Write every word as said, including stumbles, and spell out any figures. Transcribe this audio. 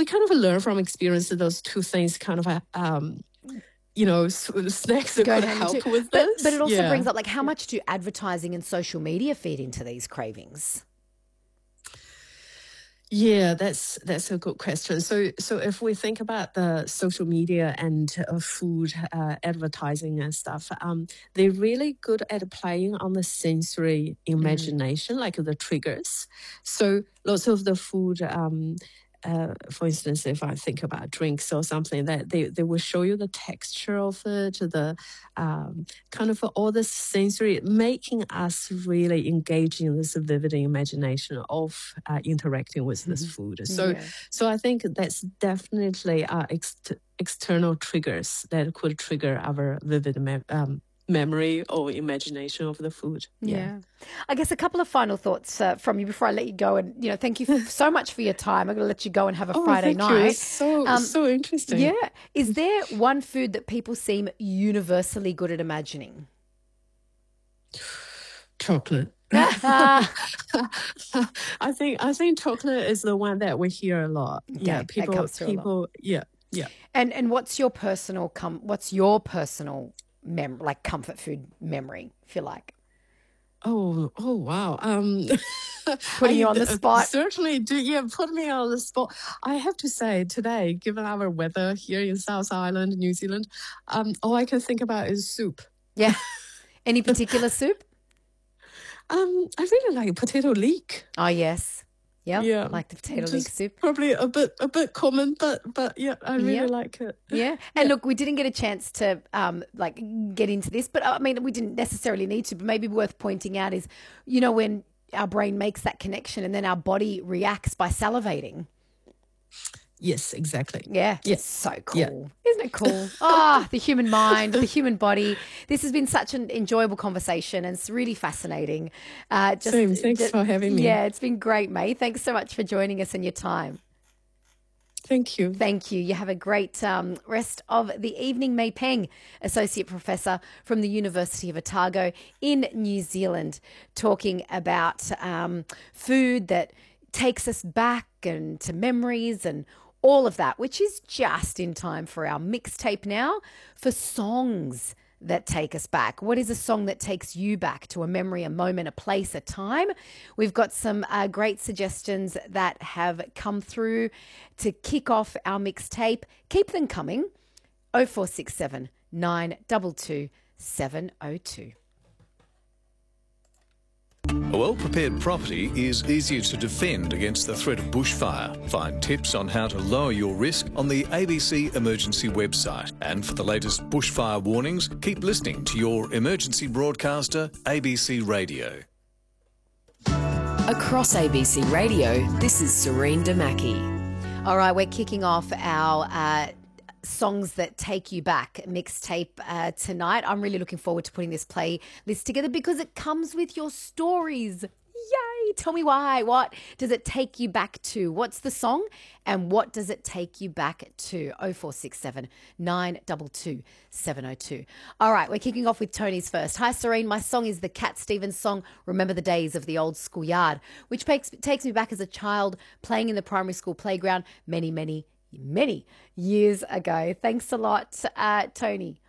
we kind of learn from experience that those two things kind of, um, you know, snacks that Go could hand in help two. with But, this. but it also yeah. brings up, like, how much do advertising and social media feed into these cravings? Yeah, that's that's a good question. So, so if we think about the social media and uh, food uh, advertising and stuff, um, they're really good at playing on the sensory imagination, mm. like the triggers. So, lots of the food. Um, Uh, for instance, if I think about drinks or something, that they, they will show you the texture of it, the um, kind of all the sensory, making us really engage in this vivid imagination of uh, interacting with this food. So, Yeah. so I think that's definitely uh, ex- external triggers that could trigger our vivid me- um, memory or imagination of the food. Yeah. yeah. I guess a couple of final thoughts uh, from you before I let you go. And, you know, thank you so much for your time. I'm going to let you go and have a oh, Friday thank night. You. It's so, um, so interesting. Yeah. Is there one food that people seem universally good at imagining? Chocolate. I think I think chocolate is the one that we hear a lot. Okay, yeah, people that comes through people a lot. yeah, yeah. And and what's your personal com- what's your personal mem like comfort food memory, if you like? Oh, oh wow. Um Putting I, you on the uh, spot. Certainly do yeah, put me on the spot. I have to say today, given our weather here in South Island, New Zealand, um, all I can think about is soup. Yeah. Any particular soup? Um, I really like potato leek. Oh yes. Yep. Yeah, like the potato Just leek soup. Probably a bit a bit common, but but yeah, I really Yeah. like it. Yeah. And look, we didn't get a chance to um like get into this, but I mean, we didn't necessarily need to, but maybe worth pointing out is, you know, when our brain makes that connection and then our body reacts by salivating. Yes, exactly. Yeah, yeah. It's so cool. Yeah. Isn't it cool? Ah, oh, the human mind, the human body. This has been such an enjoyable conversation and it's really fascinating. Uh, just, Same. Thanks just, for having me. Yeah, it's been great, May. Thanks so much for joining us and your time. Thank you. Thank you. You have a great um, rest of the evening. May Peng, Associate Professor from the University of Otago in New Zealand, talking about um, food that takes us back and to memories and all of that, which is just in time for our mixtape now for songs that take us back. What is a song that takes you back to a memory, a moment, a place, a time? We've got some uh, great suggestions that have come through to kick off our mixtape. Keep them coming. oh four six seven, nine two two, seven oh two. A well-prepared property is easier to defend against the threat of bushfire. Find tips on how to lower your risk on the A B C Emergency website. And for the latest bushfire warnings, keep listening to your emergency broadcaster, A B C Radio. Across A B C Radio, this is Serene Damaki. All right, we're kicking off our uh, songs that take you back mixtape uh, tonight. I'm really looking forward to putting this playlist together because it comes with your stories. Yay! Tell me why. What does it take you back to? What's the song and what does it take you back to? oh four six seven, nine two two, seven oh two. All right, we're kicking off with Tony's first. Hi, Serene. My song is the Cat Stevens song, Remember the Days of the Old Schoolyard, which takes, takes me back as a child playing in the primary school playground many, many many years ago. Thanks a lot, uh, Tony.